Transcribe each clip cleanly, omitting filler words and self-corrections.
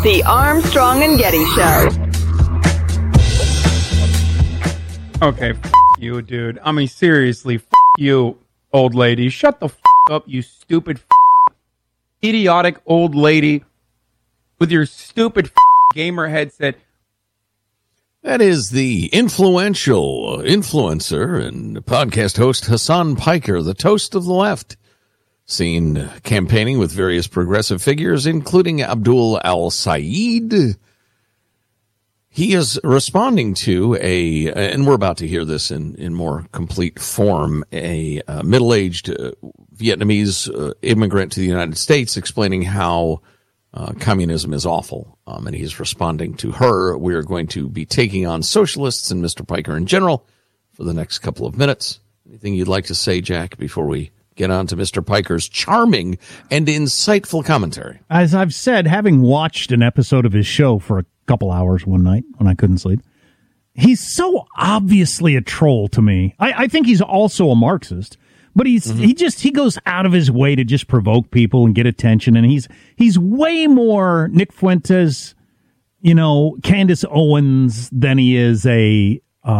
The Armstrong and Getty Show. Okay, you, dude. I mean, seriously, you, old lady. Shut the up, you stupid, idiotic old lady with your stupid gamer headset. That is the influential influencer and podcast host Hassan Piker, the toast of the left, seen campaigning with various progressive figures, including Abdul al-Sayed. He is responding to and we're about to hear this in more complete form, a middle-aged Vietnamese immigrant to the United States explaining how communism is awful, and he's responding to her. We are going to be taking on socialists and Mr. Piker in general for the next couple of minutes. Anything you'd like to say, Jack, before we get on to Mr. Piker's charming and insightful commentary? As I've said, having watched an episode of his show for a couple hours one night when I couldn't sleep, he's so obviously a troll to me. I think he's also a Marxist. But he goes out of his way to just provoke people and get attention, and he's way more Nick Fuentes, Candace Owens than he is a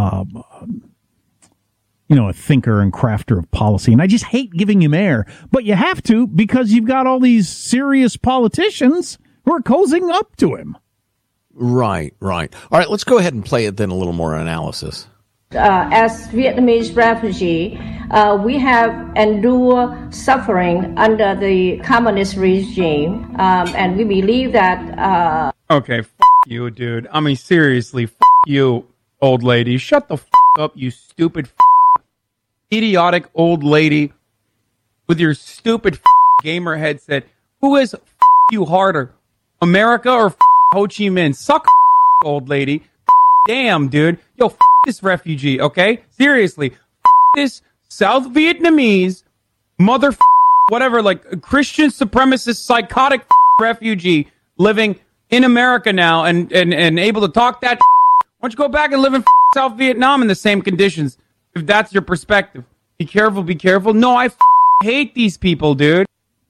thinker and crafter of policy. And I just hate giving him air, but you have to because you've got all these serious politicians who are cozying up to him. Right. All right, let's go ahead and play it then a little more analysis. As Vietnamese refugee, we have endured suffering under the communist regime, and we believe that... Okay, you, dude. I mean, seriously, you, old lady. Shut the up, you stupid, idiotic old lady with your stupid gamer headset. Who is you harder, America or Ho Chi Minh? Suck, old lady. Damn, dude. Yo, this refugee, okay? Seriously. This South Vietnamese whatever, like Christian supremacist psychotic refugee living in America now and able to talk that. Why don't you go back and live in South Vietnam in the same conditions, if that's your perspective? Be careful. No, I hate these people, dude.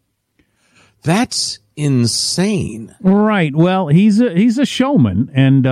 That's insane. Right. Well, he's a showman, and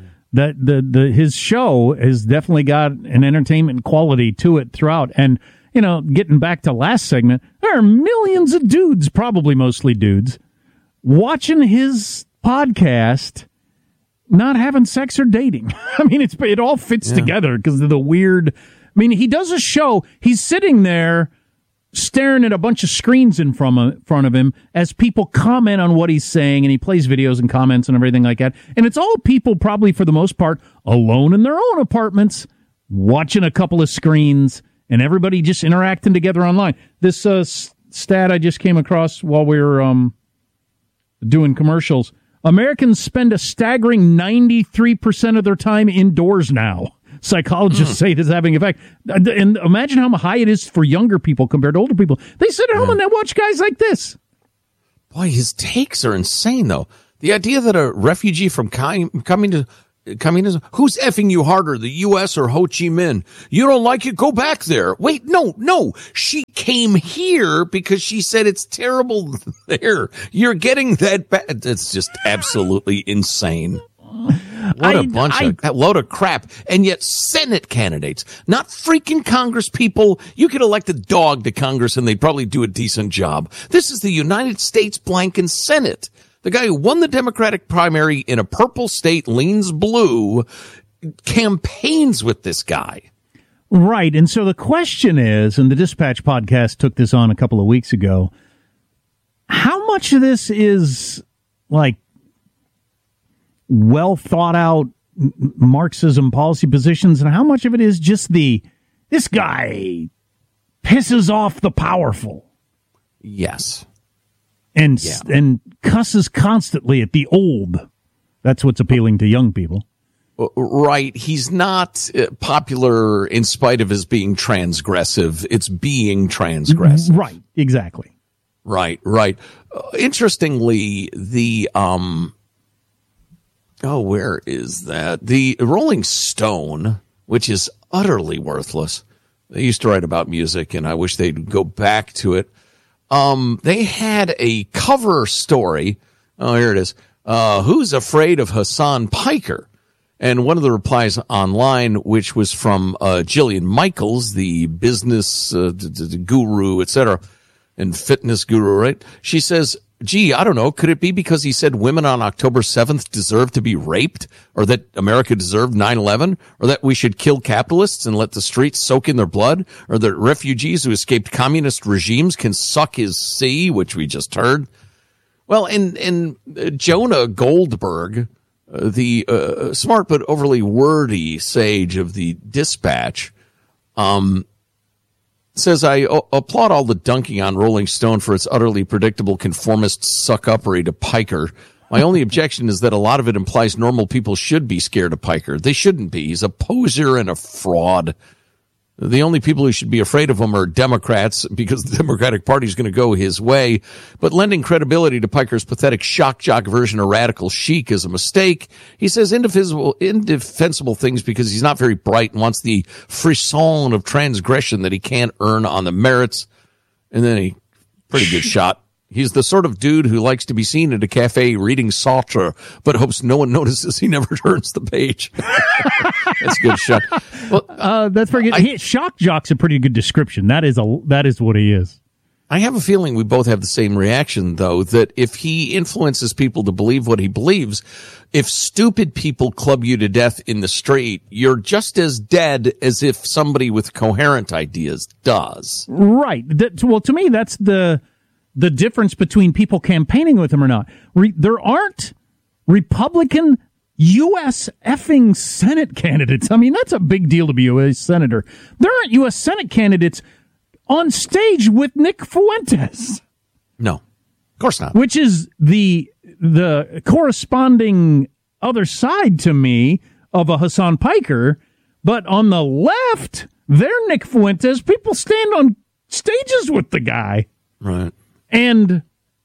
his show has definitely got an entertainment quality to it throughout. And getting back to last segment, there are millions of dudes, probably mostly dudes, watching his podcast, not having sex or dating. I mean, it all fits together because of the weird. I mean, he does a show. He's sitting there staring at a bunch of screens in front of him as people comment on what he's saying, and he plays videos and comments and everything like that. And it's all people, probably for the most part, alone in their own apartments, watching a couple of screens, and everybody just interacting together online. This stat I just came across while we were doing commercials. Americans spend a staggering 93% of their time indoors now. Psychologists say it is having effect. And imagine how high it is for younger people compared to older people. They sit at home and they watch guys like this. Boy, his takes are insane, though. The idea that a refugee from communism, who's effing you harder, the U.S. or Ho Chi Minh? You don't like it? Go back there. Wait, no. She came here because she said it's terrible there. You're getting that bad. It's just absolutely insane. What a load of crap. And yet Senate candidates, not freaking Congress people. You could elect a dog to Congress and they'd probably do a decent job. This is the United States blanking Senate. The guy who won the Democratic primary in a purple state, leans blue, campaigns with this guy. Right. And so the question is, and the Dispatch podcast took this on a couple of weeks ago, how much of this is like well thought out Marxism policy positions, and how much of it is just this guy pisses off the powerful? Yes. And cusses constantly at the old. That's what's appealing to young people. Right. He's not popular in spite of his being transgressive. It's being transgressive. Right. Exactly. Right. Interestingly, where is that? The Rolling Stone, which is utterly worthless. They used to write about music, and I wish they'd go back to it. They had a cover story. Oh, here it is. who's afraid of Hassan Piker? And one of the replies online, which was from Jillian Michaels, the business guru, etc., and fitness guru, right? She says, gee, I don't know. Could it be because he said women on October 7th deserve to be raped, or that America deserved 9/11, or that we should kill capitalists and let the streets soak in their blood, or that refugees who escaped communist regimes can suck his sea, which we just heard? Well, and Jonah Goldberg, the smart but overly wordy sage of the Dispatch, says, I applaud all the dunking on Rolling Stone for its utterly predictable conformist suck-uppery to Piker. My only objection is that a lot of it implies normal people should be scared of Piker. They shouldn't be. He's a poser and a fraud. The only people who should be afraid of him are Democrats, because the Democratic Party is going to go his way. But lending credibility to Piker's pathetic shock jock version of radical chic is a mistake. He says indefensible things because he's not very bright and wants the frisson of transgression that he can't earn on the merits. And then pretty good shot. He's the sort of dude who likes to be seen at a cafe reading Sartre, but hopes no one notices he never turns the page. That's a good shot. Well, that's pretty good. Shock jock's a pretty good description. That is what he is. I have a feeling we both have the same reaction, though, that if he influences people to believe what he believes, if stupid people club you to death in the street, you're just as dead as if somebody with coherent ideas does. Right. Well, to me, that's the difference between people campaigning with him or not. There aren't Republican U.S. effing Senate candidates. I mean, that's a big deal to be a U.S. senator. There aren't U.S. Senate candidates on stage with Nick Fuentes. No, of course not. Which is the corresponding other side to me of a Hassan Piker. But on the left, they're Nick Fuentes. People stand on stages with the guy. Right. And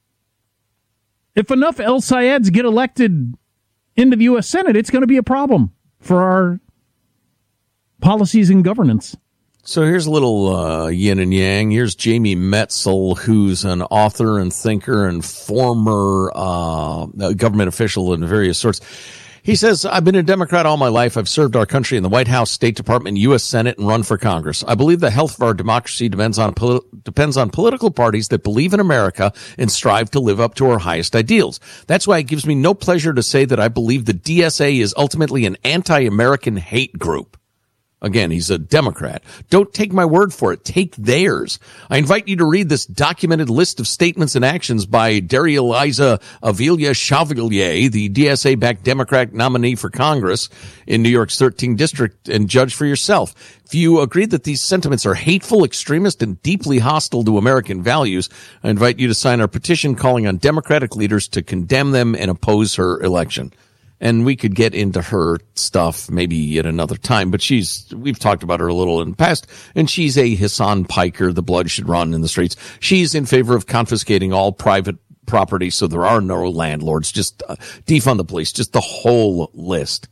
if enough El Sayads get elected into the U.S. Senate, it's going to be a problem for our policies and governance. So here's a little yin and yang. Here's Jamie Metzl, who's an author and thinker and former government official in various sorts. He says, I've been a Democrat all my life. I've served our country in the White House, State Department, U.S. Senate, and run for Congress. I believe the health of our democracy depends on political parties that believe in America and strive to live up to our highest ideals. That's why it gives me no pleasure to say that I believe the DSA is ultimately an anti-American hate group. Again, he's a Democrat. Don't take my word for it. Take theirs. I invite you to read this documented list of statements and actions by Daria-Liza Avila-Chevalier, the DSA-backed Democrat nominee for Congress in New York's 13th District, and judge for yourself. If you agree that these sentiments are hateful, extremist, and deeply hostile to American values, I invite you to sign our petition calling on Democratic leaders to condemn them and oppose her election. And we could get into her stuff maybe at another time, but we've talked about her a little in the past, and she's a Hassan Piker, the blood should run in the streets. She's in favor of confiscating all private property so there are no landlords, just defund the police, just the whole list.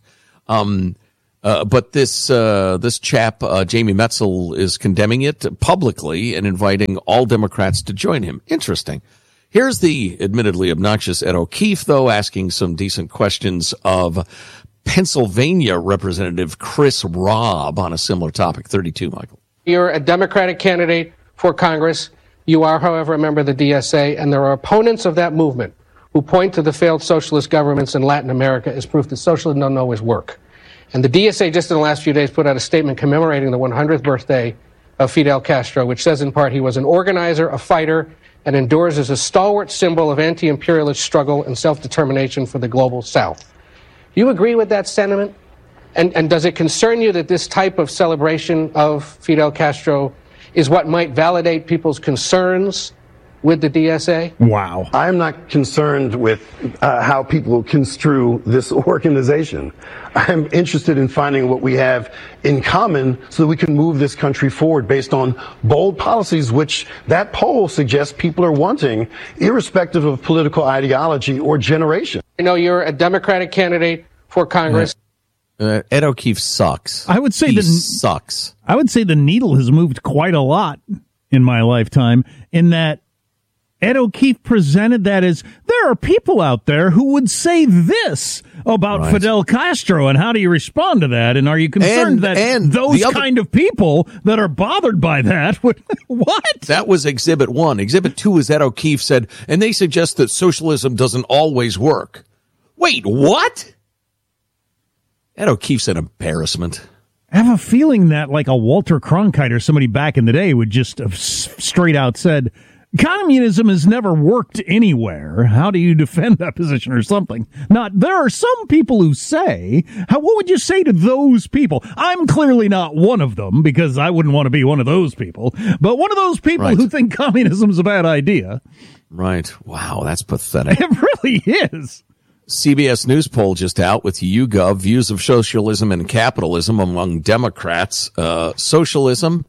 But this chap, Jamie Metzl, is condemning it publicly and inviting all Democrats to join him. Interesting. Here's the admittedly obnoxious Ed O'Keefe, though, asking some decent questions of Pennsylvania Representative Chris Robb on a similar topic. 32, Michael. You're a Democratic candidate for Congress. You are, however, a member of the DSA, and there are opponents of that movement who point to the failed socialist governments in Latin America as proof that socialism doesn't always work. And the DSA just in the last few days put out a statement commemorating the 100th birthday of Fidel Castro, which says in part he was an organizer, a fighter, and endures as a stalwart symbol of anti-imperialist struggle and self-determination for the global South. Do you agree with that sentiment? And does it concern you that this type of celebration of Fidel Castro is what might validate people's concerns with the DSA? Wow. I'm not concerned with how people construe this organization. I'm interested in finding what we have in common so that we can move this country forward based on bold policies, which that poll suggests people are wanting, irrespective of political ideology or generation. I know you're a Democratic candidate for Congress. Ed O'Keefe sucks. I would say he sucks. I would say the needle has moved quite a lot in my lifetime, in that Ed O'Keefe presented that as there are people out there who would say this about Fidel Castro, and how do you respond to that? And are you concerned that those kind of people that are bothered by that would what? That was Exhibit 1. Exhibit 2 is Ed O'Keefe said, and they suggest that socialism doesn't always work. Wait, what? Ed O'Keefe's an embarrassment. I have a feeling that like a Walter Cronkite or somebody back in the day would just have straight out said, communism has never worked anywhere. How do you defend that position or something? Not, there are some people who say, what would you say to those people? I'm clearly not one of them because I wouldn't want to be one of those people, but one of those people who think communism is a bad idea. Right. Wow, that's pathetic. It really is. CBS News poll just out with YouGov, views of socialism and capitalism among Democrats. Socialism,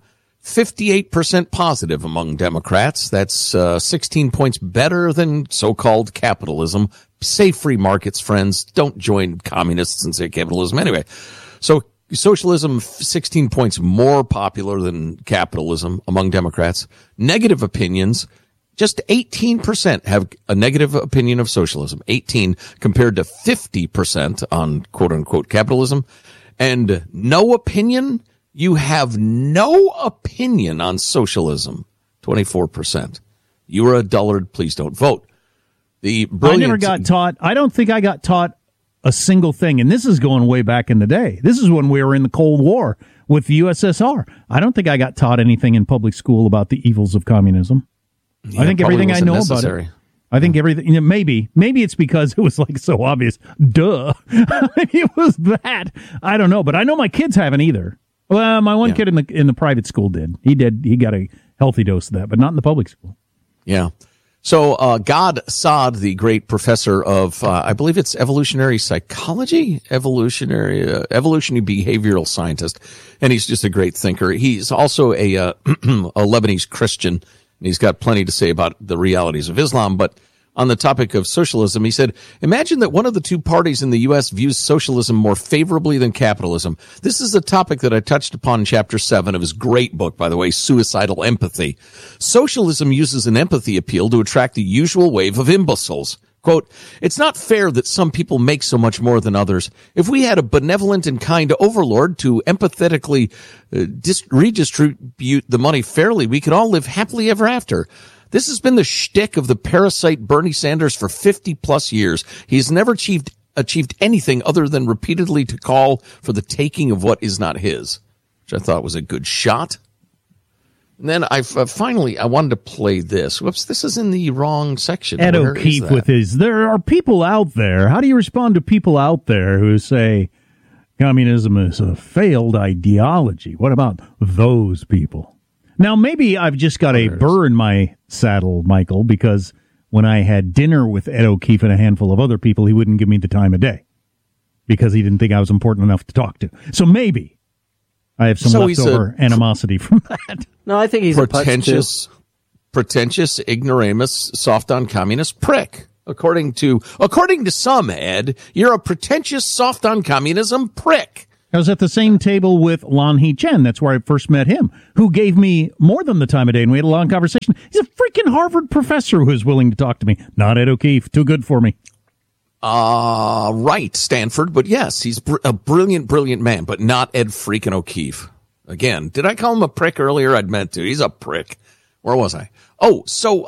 58% positive among Democrats. That's 16 points better than so-called capitalism. Say free markets, friends. Don't join communists and say capitalism. Anyway, so socialism, 16 points more popular than capitalism among Democrats. Negative opinions, just 18% have a negative opinion of socialism. 18 compared to 50% on quote-unquote capitalism. And no opinion, you have no opinion on socialism, 24%. You are a dullard, please don't vote. I never got taught, I don't think I got taught a single thing, and this is going way back in the day. This is when we were in the Cold War with the USSR. I don't think I got taught anything in public school about the evils of communism. Yeah, I think everything I know about it. I think everything, maybe it's because it was like so obvious. Duh. Maybe it was that. I don't know, but I know my kids haven't either. Well, my one kid in the private school did. He got a healthy dose of that, but not in the public school. Yeah. So, Gad Saad, the great professor of, I believe it's evolutionary psychology, evolutionary behavioral scientist, and he's just a great thinker. He's also a Lebanese Christian. And he's got plenty to say about the realities of Islam. But on the topic of socialism, he said, imagine that one of the two parties in the U.S. views socialism more favorably than capitalism. This is a topic that I touched upon in Chapter 7 of his great book, by the way, Suicidal Empathy. Socialism uses an empathy appeal to attract the usual wave of imbeciles. Quote, it's not fair that some people make so much more than others. If we had a benevolent and kind overlord to empathetically redistribute the money fairly, we could all live happily ever after. This has been the shtick of the parasite Bernie Sanders for 50-plus years. He's never achieved anything other than repeatedly to call for the taking of what is not his, which I thought was a good shot. And then I wanted to play this. Whoops, this is in the wrong section. Ed O'Keefe with his, there are people out there. How do you respond to people out there who say communism is a failed ideology? What about those people? Now, maybe I've just got a burr in my saddle, Michael, because when I had dinner with Ed O'Keefe and a handful of other people, he wouldn't give me the time of day because he didn't think I was important enough to talk to. So maybe I have some leftover animosity from that. No, I think he's pretentious, ignoramus, soft on communist prick. According to some, Ed, you're a pretentious, soft on communism prick. I was at the same table with Lan Hee Chen. That's where I first met him, who gave me more than the time of day, and we had a long conversation. He's a freaking Harvard professor who is willing to talk to me. Not Ed O'Keefe. Too good for me. Right, Stanford. But yes, he's a brilliant, brilliant man, but not Ed freaking O'Keefe. Again, did I call him a prick earlier? I'd meant to. He's a prick. Where was I? Oh, so,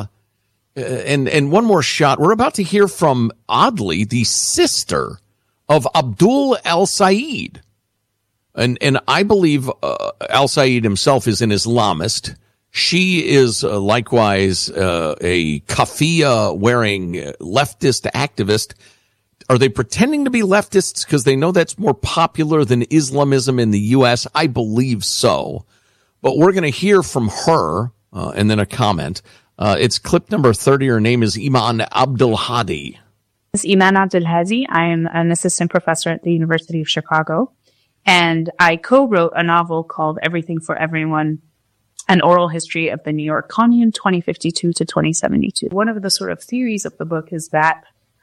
and one more shot. We're about to hear from, oddly, the sister of Abdul al-Sayed. And I believe al-Sayed himself is an Islamist. She is likewise a kafia-wearing leftist activist. Are they pretending to be leftists because they know that's more popular than Islamism in the U.S.? I believe so. But we're going to hear from her and then a comment. It's clip number 30. Her name is Iman Abdul Hadi. This is Iman Abdul Hadi. I am an assistant professor at the University of Chicago, and I co-wrote a novel called Everything for Everyone, an oral history of the New York Commune, 2052 to 2072. One of the sort of theories of the book is that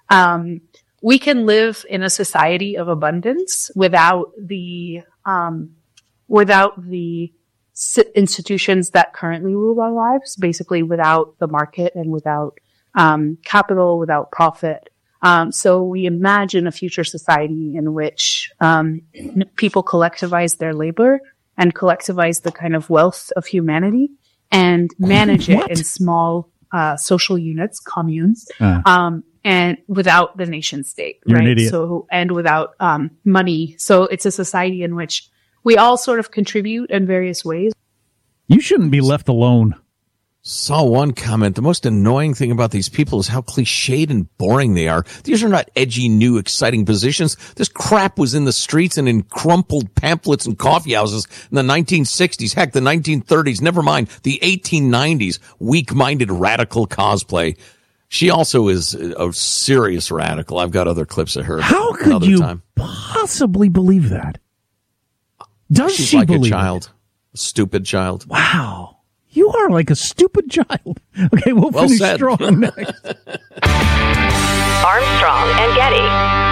we can live in a society of abundance without the institutions that currently rule our lives, basically without the market and without capital, without profit. So we imagine a future society in which people collectivize their labor and collectivize the kind of wealth of humanity and manage it in small social units, communes, and without the nation state, You're right? an idiot. So, and without money. So it's a society in which we all sort of contribute in various ways. You shouldn't be left alone. Saw one comment. The most annoying thing about these people is how cliched and boring they are. These are not edgy, new, exciting positions. This crap was in the streets and in crumpled pamphlets and coffee houses in the 1960s, heck, the 1930s, never mind, the 1890s, weak-minded radical cosplay. She also is a serious radical. I've got other clips of her. How could another you time. possibly believe that? Does She's she like believe a child, it? a stupid child. Wow. You are like a stupid child. Okay, we'll Well finish said. strong next. Armstrong and Getty.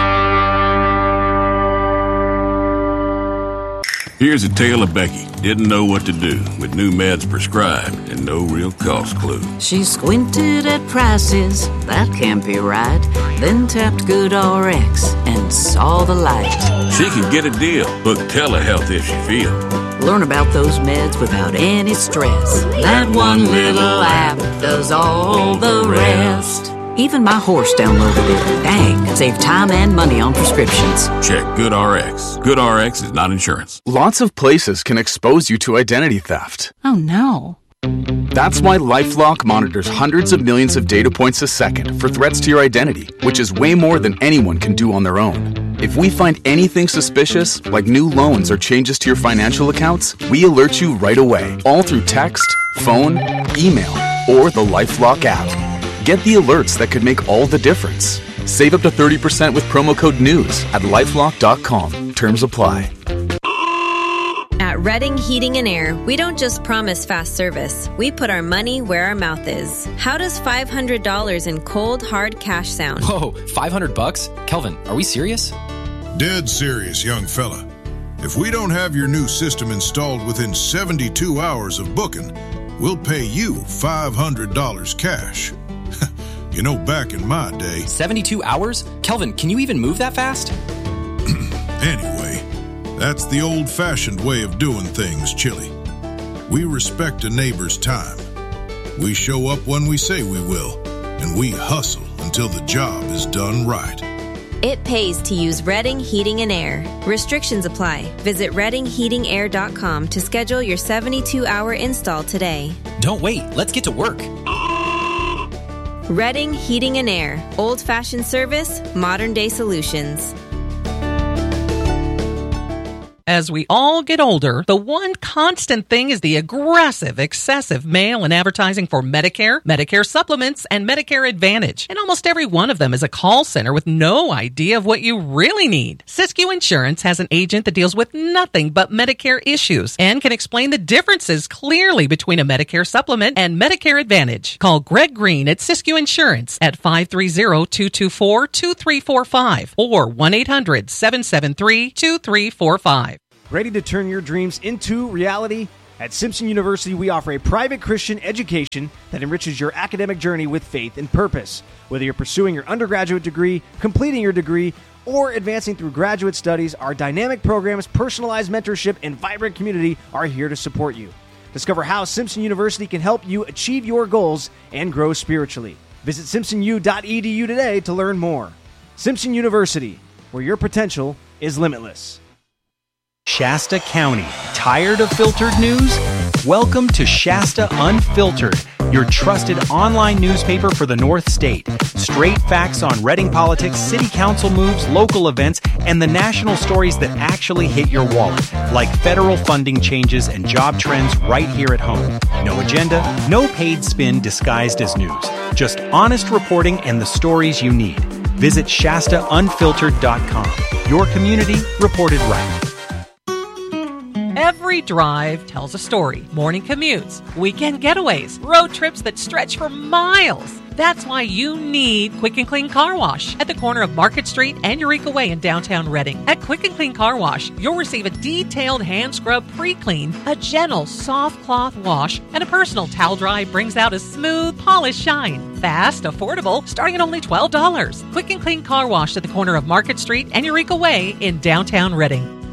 Here's a tale of Becky. Didn't know what to do with new meds prescribed and no real cost clue. She squinted at prices, that can't be right. Then tapped GoodRx and saw the light. She can get a deal. Book telehealth if she feels. Learn about those meds without any stress. That one little app does all the rest. Even my horse downloaded it. Dang, save time and money on prescriptions. Check GoodRx. GoodRx is not insurance. Lots of places can expose you to identity theft. Oh no. That's why LifeLock monitors hundreds of millions of data points a second for threats to your identity, which is way more than anyone can do on their own. If we find anything suspicious, like new loans or changes to your financial accounts, we alert you right away, all through text, phone, email, or the LifeLock app. Get the alerts that could make all the difference. Save up to 30% with promo code NEWS at lifelock.com. Terms apply. At Redding Heating and Air, we don't just promise fast service. We put our money where our mouth is. How does $500 in cold, hard cash sound? Whoa, $500? Kelvin, are we serious? Dead serious, young fella. If we don't have your new system installed within 72 hours of booking, we'll pay you $500 cash. You know, back in my day... 72 hours? Kelvin, can you even move that fast? Anyway, that's the old-fashioned way of doing things, Chili. We respect a neighbor's time. We show up when we say we will, and we hustle until the job is done right. It pays to use Redding Heating and Air. Restrictions apply. Visit ReddingHeatingAir.com to schedule your 72-hour install today. Don't wait. Let's get to work. Redding Heating and Air. Old-fashioned service, modern-day solutions. As we all get older, the one constant thing is the aggressive, excessive mail and advertising for Medicare, Medicare supplements, and Medicare Advantage. And almost every one of them is a call center with no idea of what you really need. Siskiyou Insurance has an agent that deals with nothing but Medicare issues and can explain the differences clearly between a Medicare supplement and Medicare Advantage. Call Greg Green at Siskiyou Insurance at 530-224-2345 or 1-800-773-2345. Ready to turn your dreams into reality? At Simpson University, we offer a private Christian education that enriches your academic journey with faith and purpose. Whether you're pursuing your undergraduate degree, completing your degree, or advancing through graduate studies, our dynamic programs, personalized mentorship, and vibrant community are here to support you. Discover how Simpson University can help you achieve your goals and grow spiritually. Visit simpsonu.edu today to learn more. Simpson University, where your potential is limitless. Shasta County. Tired of filtered news? Welcome to Shasta Unfiltered, your trusted online newspaper for the North State. Straight facts on Reading politics, city council moves, local events, and the national stories that actually hit your wallet, like federal funding changes and job trends right here at home. No agenda, no paid spin disguised as news. Just honest reporting and the stories you need. Visit ShastaUnfiltered.com. Your community reported right. Every drive tells a story. Morning commutes, weekend getaways, road trips that stretch for miles. That's why you need Quick and Clean Car Wash at the corner of Market Street and Eureka Way in downtown Reading. At Quick and Clean Car Wash, you'll receive a detailed hand scrub pre-clean, a gentle soft cloth wash, and a personal towel dry brings out a smooth, polished shine. Fast, affordable, starting at only $12. Quick and Clean Car Wash at the corner of Market Street and Eureka Way in downtown Reading.